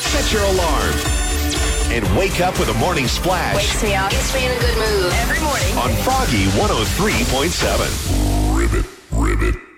set your alarm, and wake up with a morning splash. Wakes me up. Gets me in a good mood. Every morning. On Froggy 103.7. Ribbit, ribbit.